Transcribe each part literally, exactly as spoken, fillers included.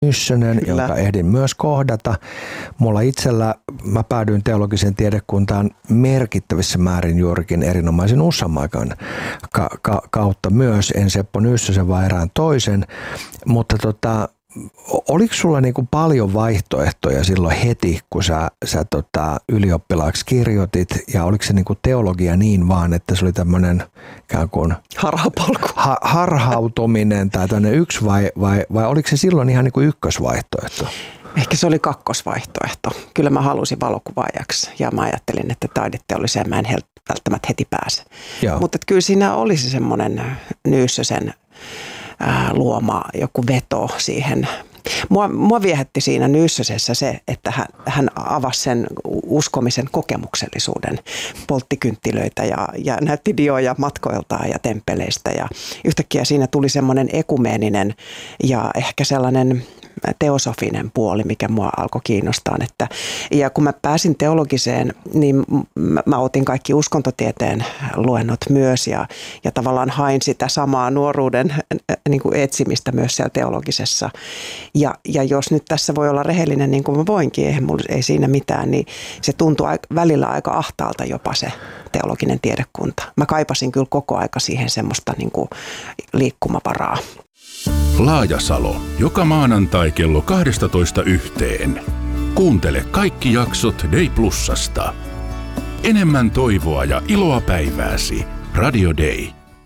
Nyssönen, Kyllä. jonka ehdin myös kohdata. Mulla itsellä, mä päädyin teologisen tiedekuntaan merkittävissä määrin juurikin erinomaisen Ussamaikan ka- ka- kautta myös, en Seppo Nyssösen vaan erään toisen, mutta tota, oliko sulla niinku paljon vaihtoehtoja silloin heti, kun sä, sä tota, ylioppilaaksi kirjoitit, ja oliko se niinku teologia niin vaan, että se oli tämmöinen ikään kuin harhapolku. Ha- harhautuminen tai tämmöinen yksi vai, vai, vai oliko se silloin ihan niinku ykkösvaihtoehto? Ehkä se oli kakkosvaihtoehto. Kyllä mä halusin valokuvaajaksi ja mä ajattelin, että taideteolliseen mä en välttämättä heti pääse. Mutta kyllä siinä oli se semmoinen Nyssösen luoma joku veto siihen. Mua, mua viehätti siinä Nyssösessä se, että hän, hän avasi sen uskomisen kokemuksellisuuden, poltti kynttilöitä ja, ja näytti dioja matkoiltaan ja temppeleistä. Ja yhtäkkiä siinä tuli semmoinen ekumeeninen ja ehkä sellainen teosofinen puoli, mikä mua alkoi kiinnostaa. Että, ja kun mä pääsin teologiseen, niin mä, mä otin kaikki uskontotieteen luennot myös ja, ja tavallaan hain sitä samaa nuoruuden niin kuin etsimistä myös siellä teologisessa. Ja, ja jos nyt tässä voi olla rehellinen, niin kuin mä voinkin, ei, mulla, ei siinä mitään, niin se tuntui välillä aika ahtaalta jopa se teologinen tiedekunta. Mä kaipasin kyllä koko aika siihen semmoista niin kuin liikkumavaraa. Laajasalo. Joka maanantai kello kaksitoista yhteen. Kuuntele kaikki jaksot Day Plusasta. Enemmän toivoa ja iloa päivääsi. Radio Day.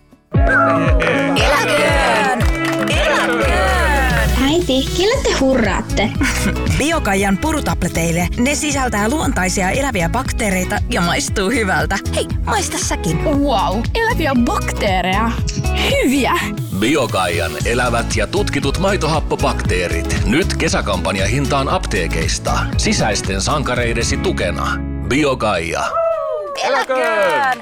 Eläköön! Eläköön! Äiti, kelle te hurraatte? Biokaijan purutableteille. Ne sisältää luontaisia eläviä bakteereita ja maistuu hyvältä. Hei, maista säkin. Wow, eläviä bakteereja. Hyviä! Biokaijan elävät ja tutkitut maitohappobakteerit. Nyt kesäkampanja hintaan apteekeista. Sisäisten sankareidesi tukena. Biokaija. Eläköön!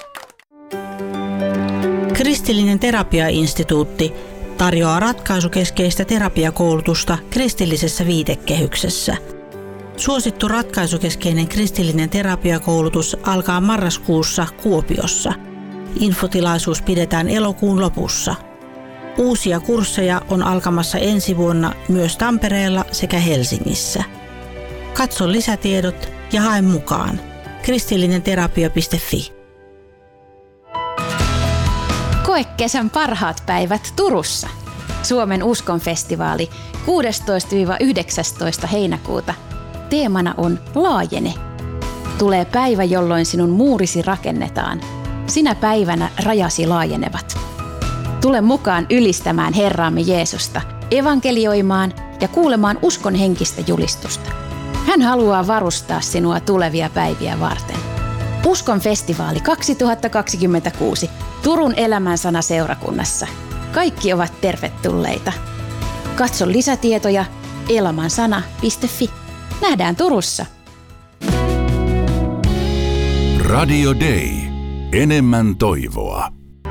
Kristillinen terapiainstituutti tarjoaa ratkaisukeskeistä terapiakoulutusta kristillisessä viitekehyksessä. Suosittu ratkaisukeskeinen kristillinen terapiakoulutus alkaa marraskuussa Kuopiossa. Infotilaisuus pidetään elokuun lopussa. Uusia kursseja on alkamassa ensi vuonna myös Tampereella sekä Helsingissä. Katso lisätiedot ja hae mukaan. kristillinenterapia piste fi. Koe kesän parhaat päivät Turussa. Suomen uskonfestivaali kuudestoista yhdeksästoista heinäkuuta. Teemana on Laajene. Tulee päivä, jolloin sinun muurisi rakennetaan. Sinä päivänä rajasi laajenevat. Tule mukaan ylistämään Herraamme Jeesusta, evankelioimaan ja kuulemaan uskon henkistä julistusta. Hän haluaa varustaa sinua tulevia päiviä varten. Uskon festivaali kaksituhattakaksikymmentäkuusi Turun elämänsana seurakunnassa. Kaikki ovat tervetulleita. Katso lisätietoja elamansana piste fi. Nähdään Turussa. Radio Day. Enemmän toivoa.